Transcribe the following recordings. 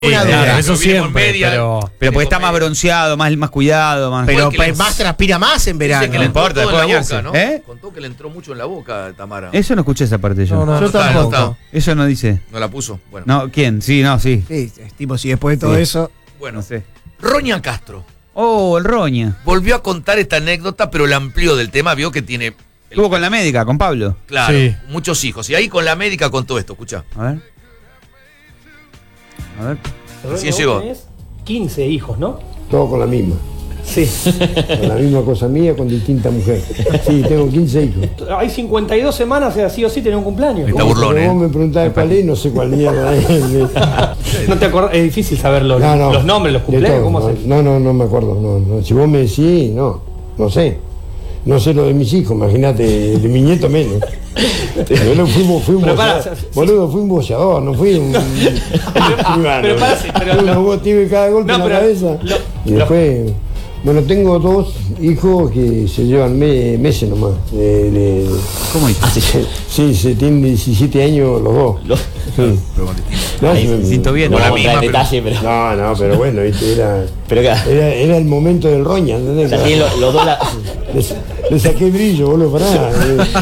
Eso siempre, pero porque está más bronceado, más cuidado, más. Pero más transpira más en verano. Que le No importa, entró todo después en la bañarse. boca, ¿no? ¿Eh? Contó que le entró mucho en la boca, Tamara. Eso no escuché esa parte yo. No, Yo tampoco. está. Eso no dice. ¿No la puso? Bueno. No, ¿quién? Sí, no, sí. Sí, tipo, si después de todo eso. Bueno, No sé. Roña Castro Oh, el Roña. volvió a contar esta anécdota, pero la amplió del tema. Vio que tiene, Estuvo con la médica, con Pablo. claro, Sí. muchos hijos. Y ahí con la médica contó esto, escuchá. A ver. A ver. Recién llegó. Tenés 15 hijos, ¿no? Todo con la misma. Sí. Con la misma cosa mía, con distinta mujer. Sí, tengo 15 hijos. Hay 52 semanas, o sea, sí o sí tenés un cumpleaños. Está burlón, Pero ¿eh? vos me preguntás cuál es, no sé cuál mierda es. No te acordás, es difícil saber los nombres, los de cumpleaños, todo. ¿cómo se? No me acuerdo. No. Si vos me decís, no sé. No sé lo de mis hijos, imagínate, de mi nieto menos. Boludo, fui un Pero pará, boxeador. Boludo, fui un boxeador, no fui un escribano. Pero pará, pero Fui un tive cada golpe No, en la pero cabeza. Y después, bueno, tengo 2 hijos que se llevan meses nomás. ¿Cómo dice? Sí, se tienen 17 años los dos. Sí. No, Ahí, me siento bien. No Con la vamos a entrar en misma, detalle, pero. No, pero bueno, ¿viste? Pero acá. Era el momento del Roña, ¿entendés? O sea, tienen los dos. Le saqué brillo, boludo, pará.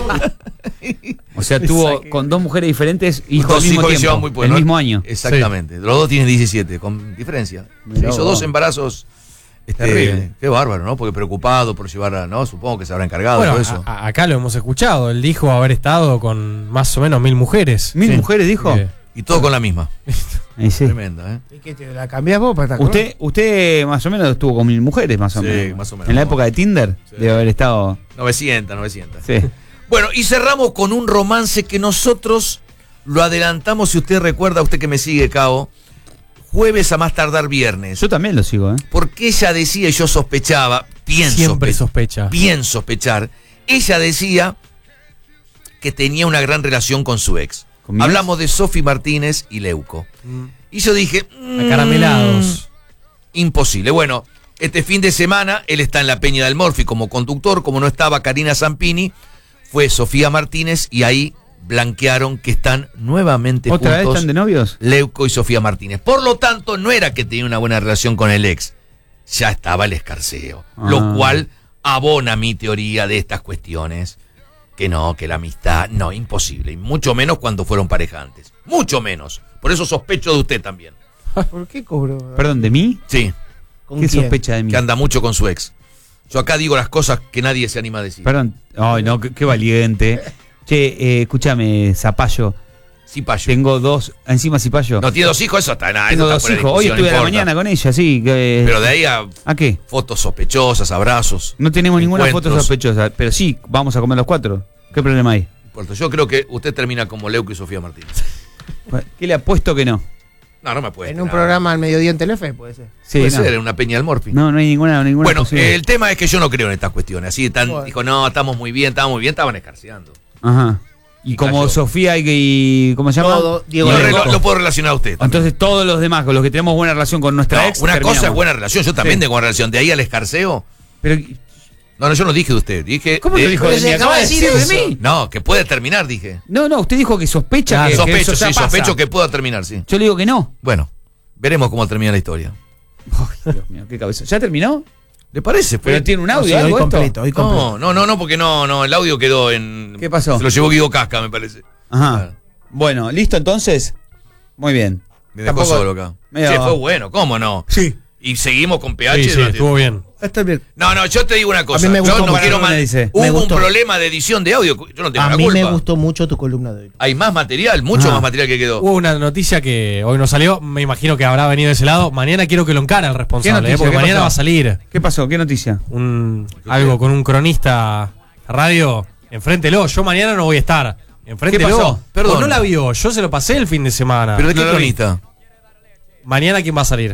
O sea, tuvo con 2 mujeres diferentes hijos al Dos mismo hijos que se llevan tiempo, muy poco, el ¿no? mismo año. Exactamente. Los dos tienen 17, con diferencia. Se Mirá hizo vos. 2 embarazos. Terrible. Qué bárbaro, ¿no? Porque preocupado por llevarla, ¿no? Supongo que se habrá encargado Bueno, todo eso. acá lo hemos escuchado. Él dijo haber estado con más o menos 1000 mujeres. 1000 mujeres dijo. Y todo con la misma. Ahí sí. Tremenda, ¿eh? ¿Y qué te la cambiás vos para estar con- Usted más o menos estuvo con 1000 mujeres, más o Sí, menos. más o menos. En la época de Tinder Sí. debe haber estado. 900. Sí. Bueno, y cerramos con un romance que nosotros lo adelantamos, si usted recuerda, usted que me sigue, Cabo, jueves a más tardar viernes. Yo también lo sigo, ¿eh? Porque ella decía, y yo sospechaba, Siempre sospecha. bien sospechar, ella decía que tenía una gran relación con su ex. ¿Con mi Hablamos de Sofi Martínez y Leuco. Y yo dije, Acaramelados. imposible. Bueno, este fin de semana él está en la Peña del Morfi como conductor, como no estaba Karina Zampini, fue Sofía Martínez y ahí blanquearon que están nuevamente ¿Otra vez juntos están de novios? Leuco y Sofía Martínez. Por lo tanto, no era que tenía una buena relación con el ex, ya estaba el escarceo, lo cual abona mi teoría de estas cuestiones, que no, que la amistad, no, imposible, y mucho menos cuando fueron pareja antes, mucho menos. Por eso sospecho de usted también. ¿Por qué cobró? Perdón, ¿de mí? Sí, ¿Con ¿Qué quién? sospecha de mí? que anda mucho con su ex. Yo acá digo las cosas que nadie se anima a decir. Perdón. Ay, no, qué valiente. Che, escúchame, Zapallo. Sí, Payo. Tengo 2. Encima Cipallo. No tiene 2 hijos, eso está nada. Tengo eso 2 está fuera de hijos. Hoy discusión, estuve a la no importa. mañana con ella, sí. Pero de ahí a ¿A qué? fotos sospechosas, abrazos. No tenemos ninguna foto encuentros. sospechosa. Pero sí, vamos a comer los 4. ¿Qué problema hay? No importa. Yo creo que usted termina como Leuco y Sofía Martínez. ¿Qué le apuesto que no? No me puede. En un programa al mediodía en Telefe, puede ser. Sí, Puede no. ser, en una Peña del Morfi. No hay ninguna Bueno, posibilidad. el tema es que yo no creo en estas cuestiones. Así tan, Bueno. dijo, no, estamos muy bien, estaban escarceando. Ajá. Y Y como cayó. Sofía y ¿cómo se llama? Todo, Diego Y Lo, Leuco. lo puedo relacionar a usted también. Entonces todos los demás, con los que tenemos buena relación con nuestra No, ex. una cosa terminamos. es buena relación, yo también Sí. tengo buena relación. De ahí al escarceo. Pero, No, yo no dije de usted. Dije. ¿cómo lo dijo Pero de se mí? acaba Acaba de de decir decir de eso. mí. No, que puede terminar, dije. No, usted dijo que sospecha que Sospecho, eso ya sí, pasa. sospecho que pueda terminar, sí. Yo le digo que no. Bueno, veremos cómo termina la historia. Ay, Dios mío, qué cabeza. ¿Ya terminó? ¿Le parece? Pero tiene un No, audio, sí, hoy algo esto. completo, hoy completo. No, porque no, el audio quedó en. ¿Qué pasó? Se lo llevó Guido Casca, me parece. Ajá. Bueno, ¿listo entonces? Muy bien. Me dejó Tampoco- solo acá. medio- Sí, fue bueno, ¿cómo no? Sí. Y seguimos con PH. Sí, sí, durante- estuvo bien. Está bien. No, yo te digo una cosa. A mí me Yo gustó no mucho. quiero Me dice. Hubo Me gustó. un problema de edición de audio. Yo no tengo A la mí culpa. me gustó mucho tu columna de hoy. Hay más material, mucho Ah. más material que quedó. Hubo una noticia que hoy no salió, me imagino que habrá venido de ese lado. Mañana quiero que lo encara el responsable, noticia? porque ¿Qué mañana pasó? va a salir ¿Qué pasó? ¿Qué noticia? algo con un cronista radio. Enfréntelo, yo mañana no voy a estar. Enfréntelo. ¿Qué pasó? Perdón. O no la vio, yo se lo pasé el fin de semana. ¿Pero de qué No lo vi. cronista? Mañana, ¿quién va a salir?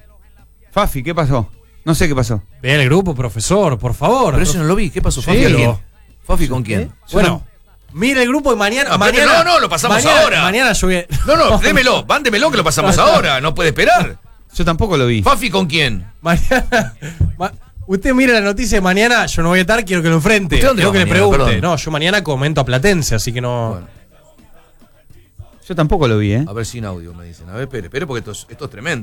Fafi, ¿qué pasó? No sé qué pasó. Ve el grupo, profesor, por favor. Pero eso no lo vi. ¿Qué pasó? Sí, ¿Fafi, lo- quién? ¿Fafi con quién? Bueno, mira el grupo y mañana. No, pero mañana no, lo pasamos mañana- ahora. Mañana yo voy a- No, démelo, mándemelo que lo pasamos ahora. No puede esperar. Yo tampoco lo vi. ¿Fafi con quién? Mañana. Usted mira la noticia de mañana, yo no voy a estar, quiero que lo enfrente. ¿Usted dónde Quiero va que le mañana? pregunte. Perdón. No, yo mañana comento a Platense, así que no. Bueno. Yo tampoco lo vi, ¿eh? A ver sin audio, me dicen. A ver, espere, porque esto es tremendo.